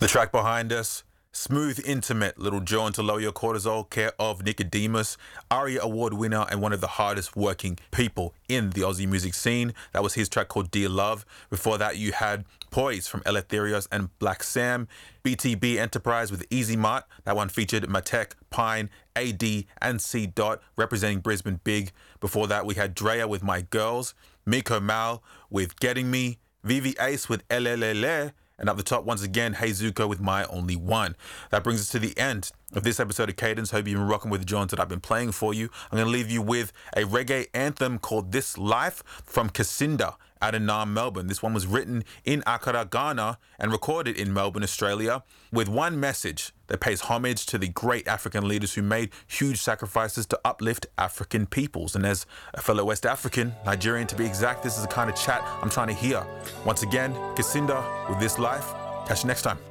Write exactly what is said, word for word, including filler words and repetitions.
The track behind us, smooth, intimate, Little John to lower your cortisol, care of Nicodemus, ARIA Award winner and one of the hardest working people in the Aussie music scene. That was his track called Dear Love. Before that, you had Poise from Eleftherios and Black Sam, B T B Enterprise with Easy Mart. That one featured Matek, Pine, A D, and C. Dot representing Brisbane Big. Before that, we had Drea with My Girls, Miko Mal with Getting Me, Vivi Ace with Elelele, and up the top, once again, Hey Zuko with My Only One. That brings us to the end of this episode of Cadence. Hope you've been rocking with the Johns that I've been playing for you. I'm going to leave you with a reggae anthem called This Life from Kacinda out in Naarm, Melbourne. This one was written in Accra, Ghana, and recorded in Melbourne, Australia, with one message that pays homage to the great African leaders who made huge sacrifices to uplift African peoples. And as a fellow West African, Nigerian to be exact, this is the kind of chat I'm trying to hear. Once again, Kacinda with This Life. Catch you next time.